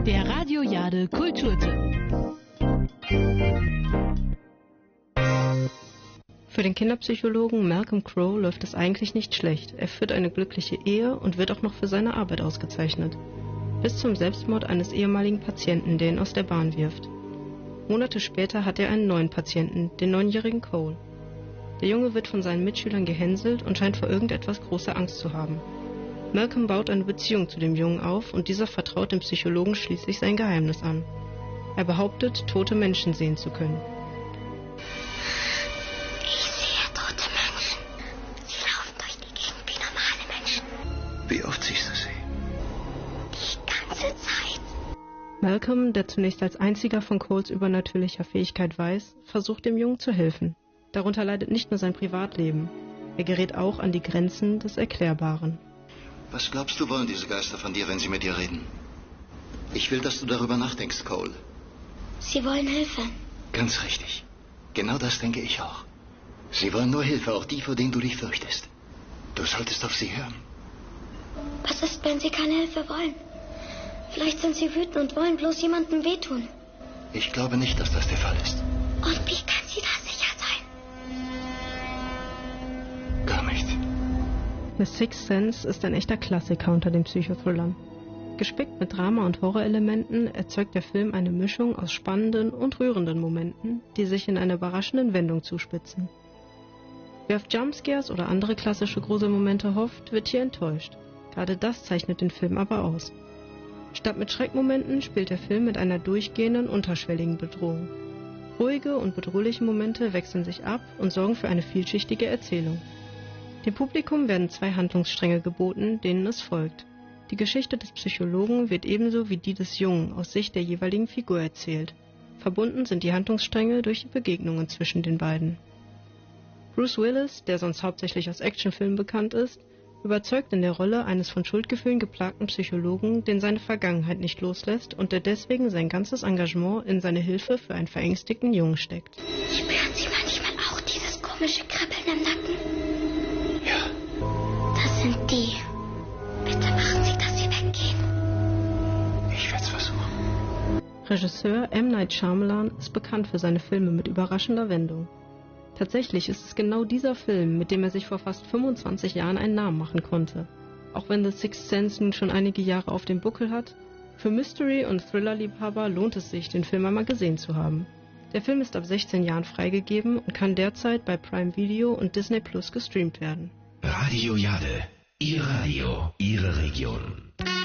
Der Radio Jade Kulturtipp. Für den Kinderpsychologen Malcolm Crowe läuft es eigentlich nicht schlecht. Er führt eine glückliche Ehe und wird auch noch für seine Arbeit ausgezeichnet. Bis zum Selbstmord eines ehemaligen Patienten, der ihn aus der Bahn wirft. Monate später hat er einen neuen Patienten, den 9-jährigen Cole. Der Junge wird von seinen Mitschülern gehänselt und scheint vor irgendetwas große Angst zu haben. Malcolm baut eine Beziehung zu dem Jungen auf und dieser vertraut dem Psychologen schließlich sein Geheimnis an. Er behauptet, tote Menschen sehen zu können. Ich sehe tote Menschen. Sie laufen durch die Gegend wie normale Menschen. Wie oft siehst du sie? Die ganze Zeit. Malcolm, der zunächst als einziger von Coles übernatürlicher Fähigkeit weiß, versucht dem Jungen zu helfen. Darunter leidet nicht nur sein Privatleben. Er gerät auch an die Grenzen des Erklärbaren. Was glaubst du, wollen diese Geister von dir, wenn sie mit dir reden? Ich will, dass du darüber nachdenkst, Cole. Sie wollen Hilfe. Ganz richtig. Genau das denke ich auch. Sie wollen nur Hilfe, auch die, vor denen du dich fürchtest. Du solltest auf sie hören. Was ist, wenn sie keine Hilfe wollen? Vielleicht sind sie wütend und wollen bloß jemandem wehtun. Ich glaube nicht, dass das der Fall ist. Und wie kann sie da sicher sein? Gar nicht. The Sixth Sense ist ein echter Klassiker unter den Psychothrillern. Gespickt mit Drama- und Horrorelementen erzeugt der Film eine Mischung aus spannenden und rührenden Momenten, die sich in einer überraschenden Wendung zuspitzen. Wer auf Jumpscares oder andere klassische Gruselmomente hofft, wird hier enttäuscht. Gerade das zeichnet den Film aber aus. Statt mit Schreckmomenten spielt der Film mit einer durchgehenden, unterschwelligen Bedrohung. Ruhige und bedrohliche Momente wechseln sich ab und sorgen für eine vielschichtige Erzählung. Dem Publikum werden 2 Handlungsstränge geboten, denen es folgt. Die Geschichte des Psychologen wird ebenso wie die des Jungen aus Sicht der jeweiligen Figur erzählt. Verbunden sind die Handlungsstränge durch die Begegnungen zwischen den beiden. Bruce Willis, der sonst hauptsächlich aus Actionfilmen bekannt ist, überzeugt in der Rolle eines von Schuldgefühlen geplagten Psychologen, den seine Vergangenheit nicht loslässt und der deswegen sein ganzes Engagement in seine Hilfe für einen verängstigten Jungen steckt. Spüren Sie manchmal auch dieses komische Kribbeln im Nacken? Ja. Das sind die. Bitte machen Sie, dass Sie weggehen. Ich werde es versuchen. Regisseur M. Night Shyamalan ist bekannt für seine Filme mit überraschender Wendung. Tatsächlich ist es genau dieser Film, mit dem er sich vor fast 25 Jahren einen Namen machen konnte. Auch wenn The Sixth Sense nun schon einige Jahre auf dem Buckel hat, für Mystery- und Thriller-Liebhaber lohnt es sich, den Film einmal gesehen zu haben. Der Film ist ab 16 Jahren freigegeben und kann derzeit bei Prime Video und Disney Plus gestreamt werden. Radio Jade. Ihr Radio, Ihre Region.